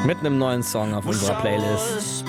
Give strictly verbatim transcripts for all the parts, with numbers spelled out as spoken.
Mit einem neuen Song auf unserer Playlist.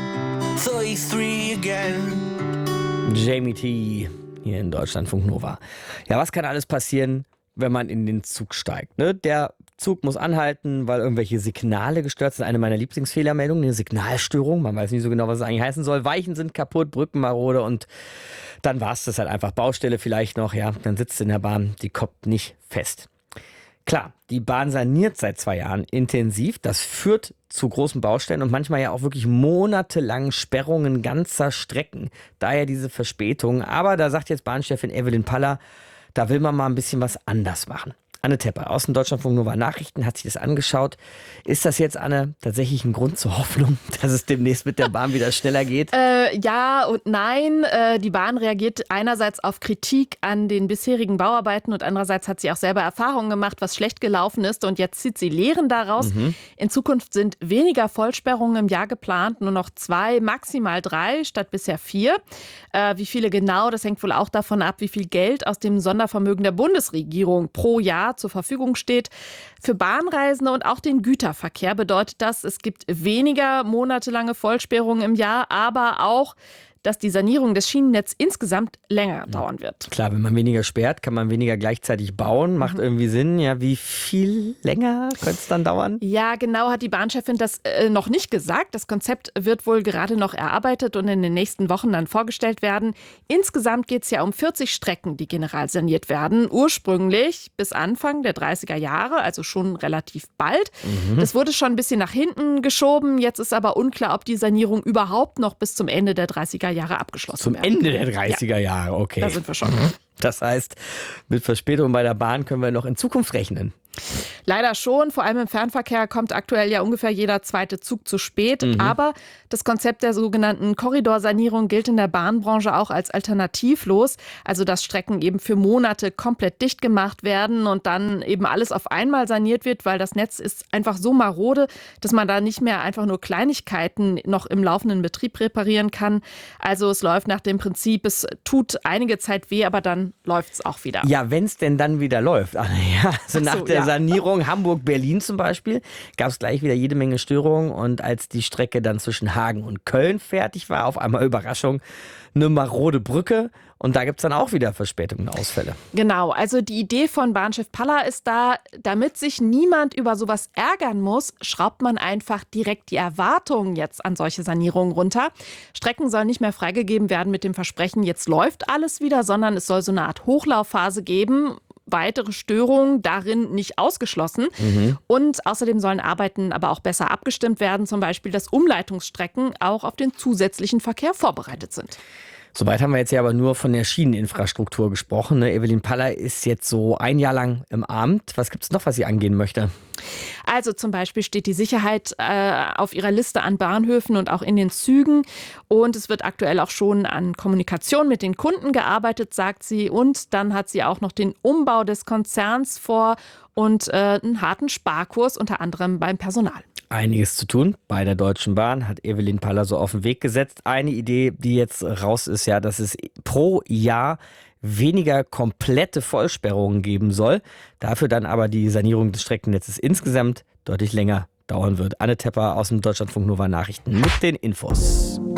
Jamie T. hier in Deutschlandfunk Nova. Ja, was kann alles passieren, wenn man in den Zug steigt? Ne? Der Zug muss anhalten, weil irgendwelche Signale gestört sind. Eine meiner Lieblingsfehlermeldungen, eine Signalstörung. Man weiß nicht so genau, was es eigentlich heißen soll. Weichen sind kaputt, Brücken marode und dann war es das halt einfach. Baustelle vielleicht noch, ja. Dann sitzt in der Bahn, die kommt nicht fest. Klar, die Bahn saniert seit zwei Jahren intensiv. Das führt zu großen Baustellen und manchmal ja auch wirklich monatelangen Sperrungen ganzer Strecken. Daher diese Verspätung. Aber da sagt jetzt Bahnchefin Evelyn Paller, da will man mal ein bisschen was anders machen. Anne Tepper aus dem Deutschlandfunk Nova Nachrichten hat sich das angeschaut. Ist das jetzt, Anne, tatsächlich ein Grund zur Hoffnung, dass es demnächst mit der Bahn wieder schneller geht? Äh, ja und nein. Äh, die Bahn reagiert einerseits auf Kritik an den bisherigen Bauarbeiten und andererseits hat sie auch selber Erfahrungen gemacht, was schlecht gelaufen ist. Und jetzt zieht sie Lehren daraus. Mhm. In Zukunft sind weniger Vollsperrungen im Jahr geplant, nur noch zwei, maximal drei statt bisher vier. Äh, wie viele genau, das hängt wohl auch davon ab, wie viel Geld aus dem Sondervermögen der Bundesregierung pro Jahr zur Verfügung steht. Für Bahnreisende und auch den Güterverkehr bedeutet das, es gibt weniger monatelange Vollsperrungen im Jahr, aber auch, dass die Sanierung des Schienennetzes insgesamt länger dauern wird. Klar, wenn man weniger sperrt, kann man weniger gleichzeitig bauen. Macht mhm. irgendwie Sinn. Ja, wie viel länger könnte es dann dauern? Ja, genau hat die Bahnchefin das äh, noch nicht gesagt. Das Konzept wird wohl gerade noch erarbeitet und in den nächsten Wochen dann vorgestellt werden. Insgesamt geht es ja um vierzig Strecken, die general saniert werden. Ursprünglich bis Anfang der dreißiger Jahre, also schon relativ bald. Mhm. Das wurde schon ein bisschen nach hinten geschoben. Jetzt ist aber unklar, ob die Sanierung überhaupt noch bis zum Ende der dreißiger Jahre abgeschlossen Zum werden. Ende der dreißiger Jahre, okay. Da sind wir schon. Das heißt, mit Verspätung bei der Bahn können wir noch in Zukunft rechnen. Leider schon. Vor allem im Fernverkehr kommt aktuell ja ungefähr jeder zweite Zug zu spät. Mhm. Aber das Konzept der sogenannten Korridorsanierung gilt in der Bahnbranche auch als alternativlos. Also dass Strecken eben für Monate komplett dicht gemacht werden und dann eben alles auf einmal saniert wird, weil das Netz ist einfach so marode, dass man da nicht mehr einfach nur Kleinigkeiten noch im laufenden Betrieb reparieren kann. Also es läuft nach dem Prinzip, es tut einige Zeit weh, aber dann läuft es auch wieder. Ja, wenn es denn dann wieder läuft. Ach, ja, also nach so, der ja. Sanierung Hamburg-Berlin zum Beispiel gab es gleich wieder jede Menge Störungen und als die Strecke dann zwischen Hagen und Köln fertig war, auf einmal Überraschung, eine marode Brücke und da gibt es dann auch wieder Verspätungen und Ausfälle. Genau, also die Idee von Bahnchef Paller ist da, damit sich niemand über sowas ärgern muss, schraubt man einfach direkt die Erwartungen jetzt an solche Sanierungen runter. Strecken sollen nicht mehr freigegeben werden mit dem Versprechen, jetzt läuft alles wieder, sondern es soll so eine Art Hochlaufphase geben. Weitere Störungen darin nicht ausgeschlossen. Mhm. Und außerdem sollen Arbeiten aber auch besser abgestimmt werden, zum Beispiel, dass Umleitungsstrecken auch auf den zusätzlichen Verkehr vorbereitet sind. Soweit haben wir jetzt ja aber nur von der Schieneninfrastruktur gesprochen. Ne? Evelyn Paller ist jetzt so ein Jahr lang im Amt. Was gibt es noch, was sie angehen möchte? Also zum Beispiel steht die Sicherheit äh, auf ihrer Liste an Bahnhöfen und auch in den Zügen. Und es wird aktuell auch schon an Kommunikation mit den Kunden gearbeitet, sagt sie. Und dann hat sie auch noch den Umbau des Konzerns vor und äh, einen harten Sparkurs, unter anderem beim Personal. Einiges zu tun bei der Deutschen Bahn, hat Evelyn Paller so auf den Weg gesetzt. Eine Idee, die jetzt raus ist, ja, dass es pro Jahr weniger komplette Vollsperrungen geben soll. Dafür dann aber die Sanierung des Streckennetzes insgesamt deutlich länger dauern wird. Anne Tepper aus dem Deutschlandfunk Nova Nachrichten mit den Infos.